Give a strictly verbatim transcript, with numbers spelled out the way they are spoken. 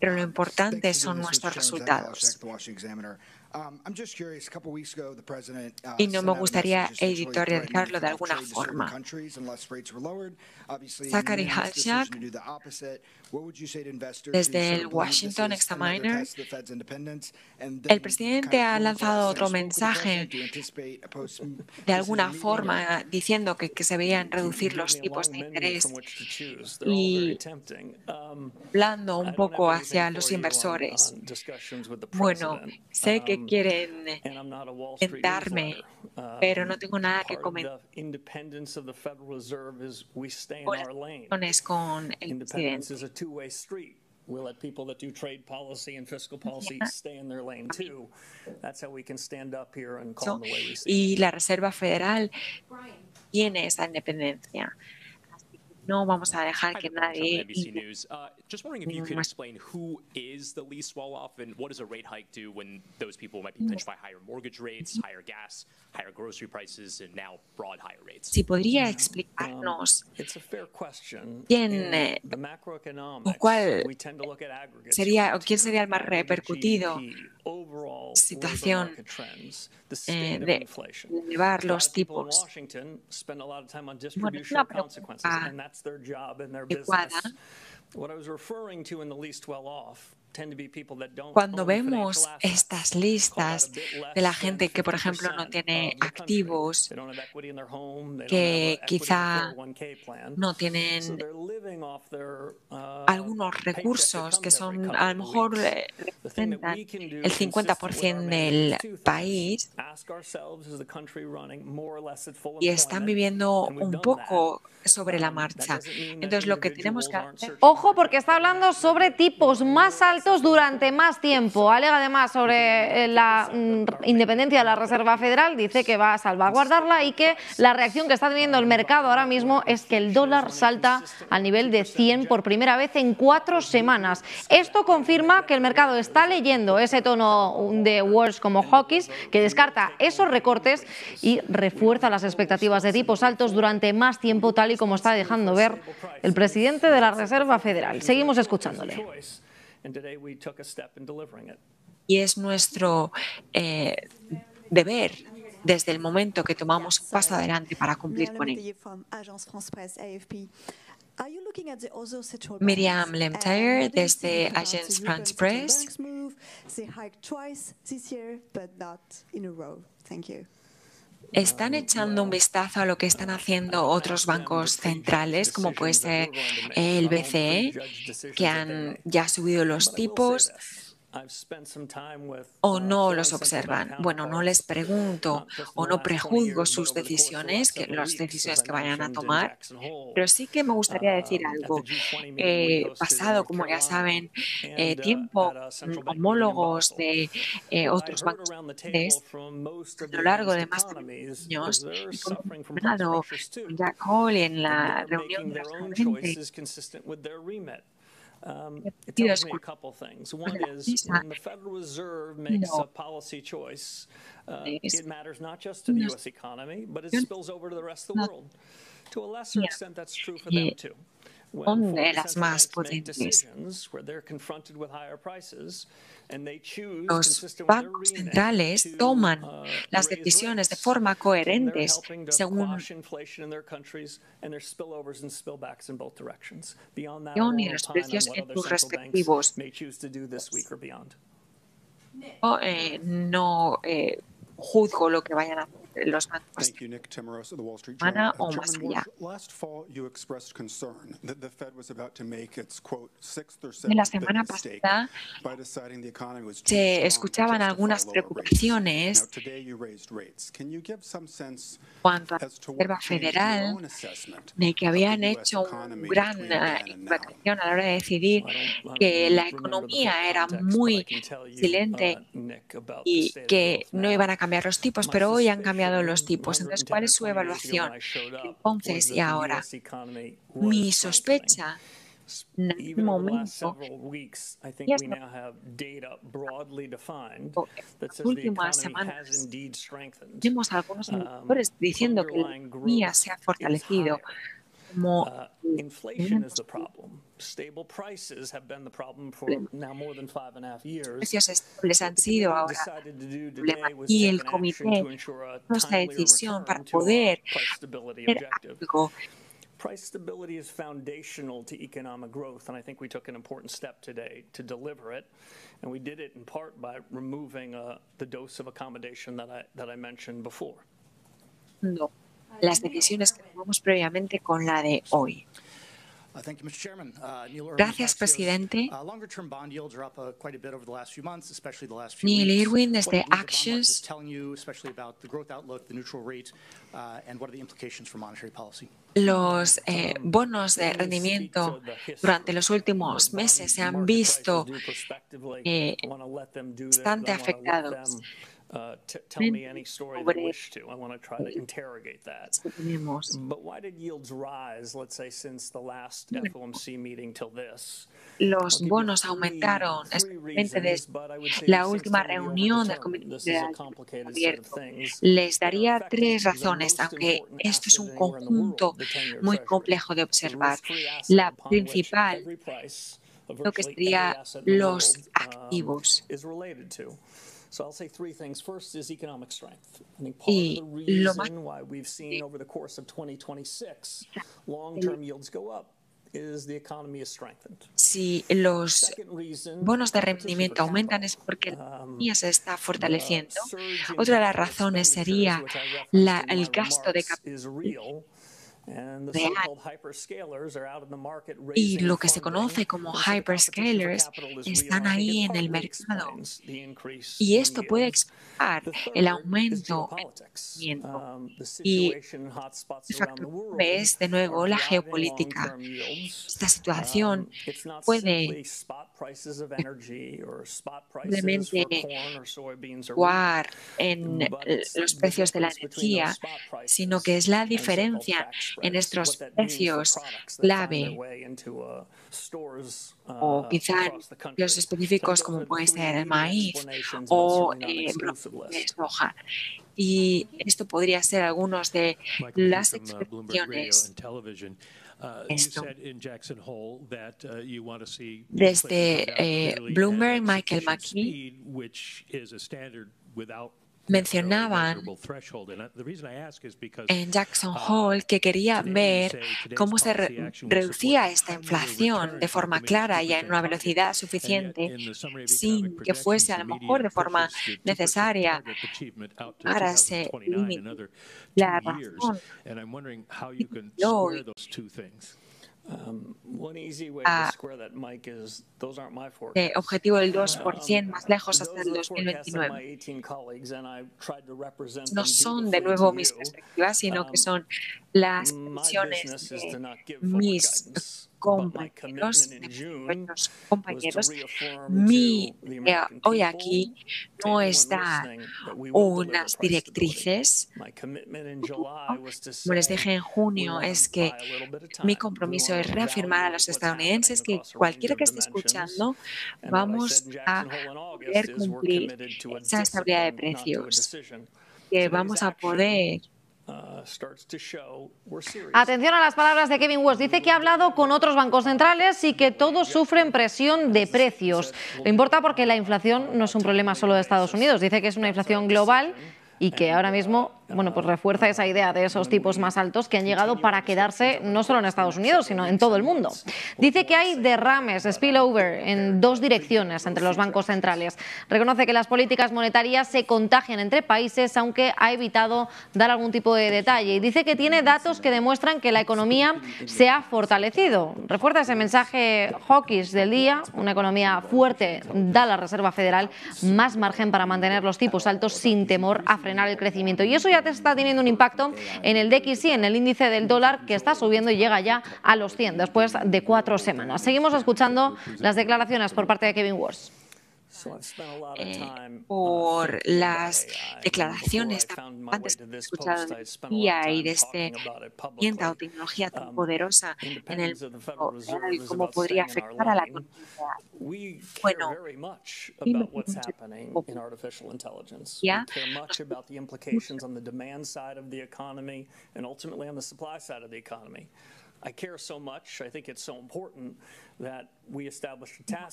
pero lo importante son nuestros resultados. Y no me gustaría editorializarlo de alguna forma. Zachary Halchak, desde el Washington Examiner, el presidente ha lanzado otro mensaje de alguna forma diciendo que, que se veían reducir los tipos de interés y hablando un poco hacia los inversores. Bueno, sé que quieren sentarme, pero no tengo nada que comentar con el presidente. We'll let people that do trade policy and fiscal policy stay in their lane too. That's how we can stand up here and call them the way we see. Y la Reserva Federal tiene esa independencia. No vamos a dejar que nadie. N B C News. Uh, just wondering if you could explain who is the least well off and what does a rate hike do when those people might be pinched by higher mortgage rates, higher gas, higher grocery prices, and now broad higher rates. Si podría explicarnos quién eh, o cuál sería o quién sería el más repercutido situación eh, de elevar los tipos. Bueno, es una pregunta adecuada. Cuando vemos estas listas de la gente que, por ejemplo, no tiene activos, que quizá no tienen algunos recursos que son, a lo mejor representan el cincuenta por ciento del país y están viviendo un poco sobre la marcha. Entonces, lo que tenemos que hacer... Ojo, porque está hablando sobre tipos más altos durante más tiempo. Alega además sobre la mm, independencia de la Reserva Federal, dice que va a salvaguardarla y que la reacción que está teniendo el mercado ahora mismo es que el dólar salta al nivel de cien por primera vez en cuatro semanas. Esto confirma que el mercado está leyendo ese tono de words como hawkish, que descarta esos recortes y refuerza las expectativas de tipos altos durante más tiempo, tal y como está dejando ver el presidente de la Reserva Federal. Seguimos escuchándole. Y es nuestro eh, deber desde el momento que tomamos un paso adelante para cumplir con él. Miriam Lemtire, desde Agence France Presse. ¿Están echando un vistazo a lo que están haciendo otros bancos centrales, como puede ser el B C E, que han ya subido los tipos, o no los observan? Bueno, no les pregunto o no prejuzgo sus decisiones, que, las decisiones que vayan a tomar, pero sí que me gustaría decir algo. Eh, pasado, como ya saben, eh, tiempo homólogos de eh, otros bancos centrales a lo largo de más de veinte años, y como he mencionado con Jack Hall en la reunión de los gerentes, Um, it tells me a couple things. One is when the Federal Reserve makes a policy choice, uh, it matters not just to the U S economy, but it spills over to the rest of the world. To a lesser extent, that's true for them too. Son de las más potentes. Los bancos centrales toman las decisiones de forma coherente según y los precios en sus respectivos. No, eh, no eh, juzgo lo que vayan a hacer los bancos semana o más allá. En la semana pasada se escuchaban algunas preocupaciones cuanto a la Reserva Federal de que habían hecho una gran interpretación a la hora de decidir que la economía era muy silente y que no iban a cambiar los tipos, pero hoy han cambiado los tipos. Entonces, ¿cuál es su evaluación? Entonces y ahora, mi sospecha en este momento ya está, las últimas semanas tenemos algunos indicadores diciendo que la economía se ha fortalecido. como Uh, inflation is the problem. Stable prices have been the problem for now more than five and a half years. precios estables han sido What ahora the committee decided to do el problema. today was Y take el an action comité to ensure a tomó esta timelier decisión para return to our poder price stability hacer objective. algo. Price stability is foundational to economic growth, and I think we took an important step today to deliver it. And we did it in part by removing uh, the dose of accommodation that I, that I mentioned before. No, las decisiones que tomamos previamente con la de hoy. Gracias, presidente. Neil Irwin desde Axios. Los eh, bonos de rendimiento durante los últimos meses se han visto eh, bastante afectados. Uh, tell me any story they wish to. I want to try to interrogate that. But why did yields rise, let's say, since the last F O M C meeting till this? Los bonos aumentaron especialmente desde la última reunión del Comité Abierto. Les daría tres razones, aunque esto es un conjunto muy complejo de observar. La principal, lo que sería los activos. So I'll say three things. First is economic strength. I think part of the reason why we've seen over the course of twenty twenty-six long-term yields go up is the economy is strengthened. Si los bonos de rendimiento aumentan es porque la economía se está fortaleciendo. Otra de las razones sería la, el gasto de capital real. Y lo que se conoce como hyperscalers están ahí en el mercado. Y esto puede explicar el aumento en el rendimiento. Y el factor es, de nuevo, la geopolítica. Esta situación puede simplemente jugar en los precios de la energía, sino que es la diferencia en estos precios clave o quizá los específicos como puede ser el maíz o eh, de soja. Y esto podría ser algunos de las expresiones. Esto. Desde eh, Bloomberg, Michael McKee mencionaban en Jackson Hole que quería ver cómo se re reducía esta inflación de forma clara y a una velocidad suficiente sin que fuese a lo mejor de forma necesaria para ese límite. La razón Um, one easy way Ah, to square that, Mike, is those aren't my de forecasts. objetivo del dos por ciento más lejos Those hasta are el the dos mil forecasts of my veintinueve. eighteen colleagues, and I tried to represent No them son de dutifully nuevo to mis you. perspectivas, sino que Um, son las My previsiones business is to de not give forward mis guidance, but my compañeros, commitment de in mis June buenos was to compañeros. reaffirm Mi to the idea American hoy people, aquí to no anyone es dar listening, that we will deliver unas price stability. directrices. My commitment in July was to Como les say dije en we junio, want es to que buy a little bit of time. mi We compromiso want es to reafirmar a evaluate los what's happening estadounidenses que across a range cualquiera of que esté dimensions. escuchando, And what I vamos said in a Jackson Hole in August poder is we're cumplir committed to a esa estabilidad de discipline, not to a precios, decision. que Today's vamos a action poder. uh, starts to show we're serious. Atención a las palabras de Kevin Warsh. Dice que ha hablado con otros bancos centrales y que todos sufren presión de precios. Le importa porque la inflación no es un problema solo de Estados Unidos. Dice que es una inflación global y que ahora mismo, bueno, pues refuerza esa idea de esos tipos más altos que han llegado para quedarse no solo en Estados Unidos, sino en todo el mundo. Dice que hay derrames, spillover, en dos direcciones entre los bancos centrales. Reconoce que las políticas monetarias se contagian entre países, aunque ha evitado dar algún tipo de detalle. Y dice que tiene datos que demuestran que la economía se ha fortalecido. Refuerza ese mensaje hawkish del día. Una economía fuerte da a la Reserva Federal más margen para mantener los tipos altos sin temor a frenar el crecimiento. Y eso ya te está teniendo un impacto en el D X Y, en el índice del dólar, que está subiendo y llega ya a los cien después de cuatro semanas. Seguimos escuchando las declaraciones por parte de Kevin Warsh. Eh, por las declaraciones tan antes que he escuchado de tecnología y de este herramienta o tecnología tan poderosa en el mundo real y cómo podría afectar a la economía. We Bueno, care very much about what's happening in artificial intelligence. We ya care much about the implications on the demand side of the economy and ultimately on the supply side of the economy. I care so much, I think it's so important that we established a task